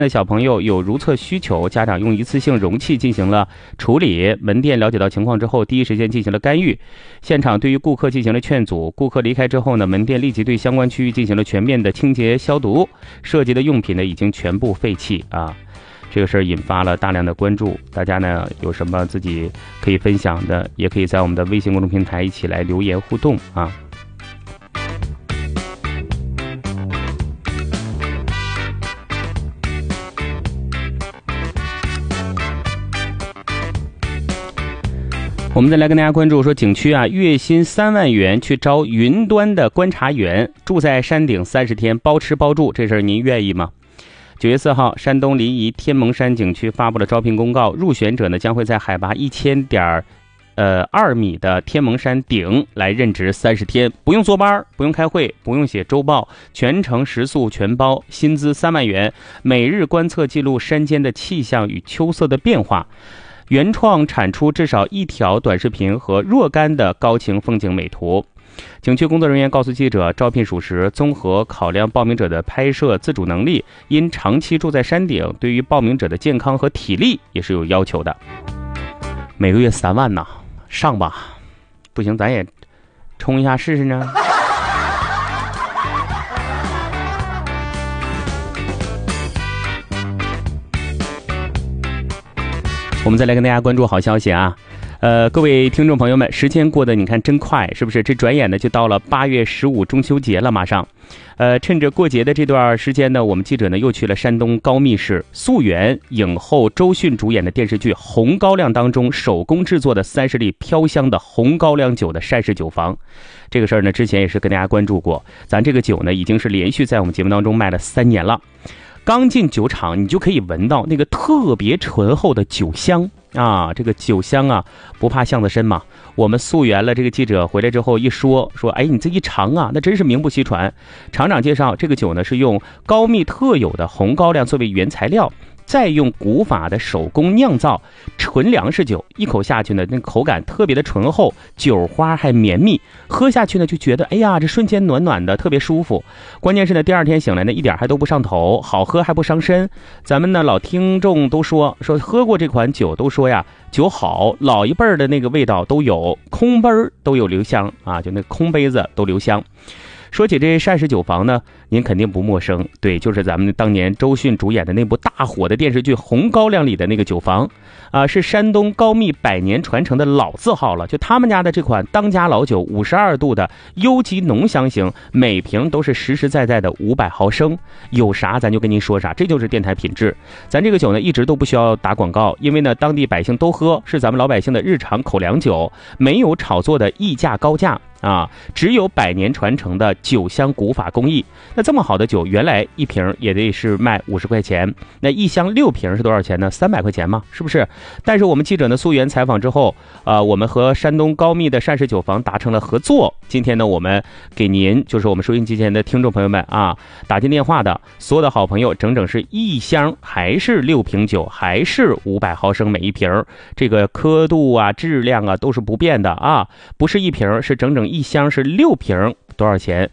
的小朋友有如厕需求，家长用一次性容器进行了处理。门店了解到情况之后，第一时间进行了干预，现场对于顾客进行了劝阻。顾客离开之后呢，门店立即对相关区域进行了全面的清洁消毒，涉及的用品呢已经全部废弃啊。这个事儿引发了大量的关注，大家呢有什么自己可以分享的，也可以在我们的微信公众平台一起来留言互动啊。我们再来跟大家关注说，景区啊，月薪3万元去招云端的观察员，住在山顶30天，包吃包住，这事儿您愿意吗？9月4号，山东临沂天蒙山景区发布了招聘公告，入选者呢将会在海拔1000.2米的天蒙山顶来任职30天，不用坐班，不用开会，不用写周报，全程食宿全包，薪资3万元，每日观测记录山间的气象与秋色的变化。原创产出至少1条短视频和若干的高清风景美图。景区工作人员告诉记者，招聘属实，综合考量报名者的拍摄自主能力，因长期住在山顶，对于报名者的健康和体力也是有要求的。每个月3万呐，上吧，不行咱也冲一下试试呢。我们再来跟大家关注好消息啊，各位听众朋友们，时间过得你看真快，是不是？这转眼呢就到了8月15中秋节了，马上。趁着过节的这段时间呢，我们记者呢又去了山东高密市溯源影后周迅主演的电视剧《红高粱》当中手工制作的30粒飘香的红高粱酒的善氏酒坊。这个事儿呢之前也是跟大家关注过，咱这个酒呢已经是连续在我们节目当中卖了3年了。刚进酒厂，你就可以闻到那个特别醇厚的酒香啊！这个酒香啊，不怕巷子深嘛。我们溯源了这个记者回来之后一说，哎，你这一尝啊，那真是名不虚传。厂长介绍，这个酒呢是用高密特有的红高粱作为原材料，再用古法的手工酿造纯粮食酒，一口下去呢，那口感特别的醇厚，酒花还绵密，喝下去呢就觉得，哎呀，这瞬间暖暖的，特别舒服。关键是呢，第二天醒来呢，一点还都不上头，好喝还不伤身。咱们呢老听众都说喝过这款酒，都说呀，酒好，老一辈儿的那个味道都有，空杯儿都有留香啊，就那空杯子都留香。说起这善氏酒坊呢，您肯定不陌生，对，就是咱们当年周迅主演的那部大火的电视剧《红高粱》里的那个酒坊啊，是山东高密100年传承的老字号了。就他们家的这款当家老酒，52度的优级浓香型，每瓶都是实实在在的500毫升，有啥咱就跟您说啥，这就是电台品质。咱这个酒呢一直都不需要打广告，因为呢当地百姓都喝，是咱们老百姓的日常口粮酒，没有炒作的溢价高价啊，只有100年传承的酒香古法工艺。那这么好的酒，原来一瓶也得是卖50块钱，那一箱6瓶是多少钱呢？300块钱嘛，是不是？但是我们记者呢溯源采访之后，我们和山东高密的善氏酒坊达成了合作。今天呢，我们给您，就是我们收音机前的听众朋友们啊，打进电话的所有的好朋友，整整是一箱还是6瓶酒，还是500毫升每一瓶，这个刻度啊、质量啊都是不变的啊，不是一瓶，是整整一箱是6瓶，多少钱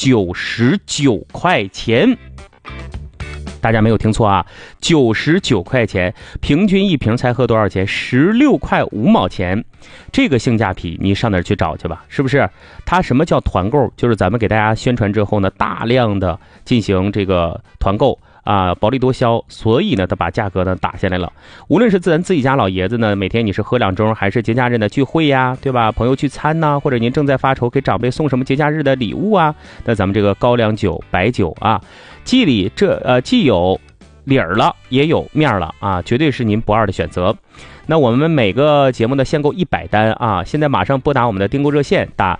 ？99块钱。大家没有听错啊，99块钱，平均一瓶才喝多少钱？16块5毛钱。这个性价比你上哪儿去找去吧，是不是？它什么叫团购？就是咱们给大家宣传之后呢，大量的进行这个团购啊，薄利多销，所以呢他把价格呢打下来了。无论是咱自己家老爷子呢，每天你是喝2盅，还是节假日的聚会呀，对吧？朋友聚餐呐，或者您正在发愁给长辈送什么节假日的礼物啊，那咱们这个高粱酒、白酒啊，既有理儿了，也有面了啊，绝对是您不二的选择。那我们每个节目的限购100单啊，现在马上拨打我们的订购热线，打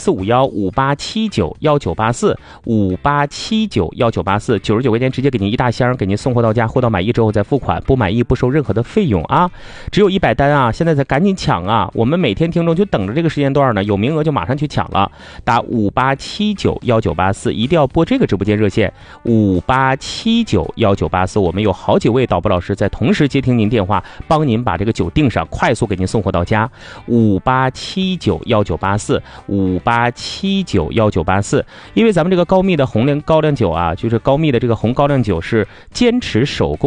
045158791984，58791984，99块钱直接给您一大箱，给您送货到家，货到满意之后再付款，不满意不收任何的费用啊。只有100单啊，现在才赶紧抢啊！我们每天听众就等着这个时间段呢，有名额就马上去抢了。打58791984，一定要拨这个直播间热线58791984，我们有好几位导播老师在同时接听您电话，帮您把这个个酒订上，快速给您送货到家。58791984，58791984。因为咱们这个高密的高粱酒啊，就是高密的这个红高粱酒是坚持手工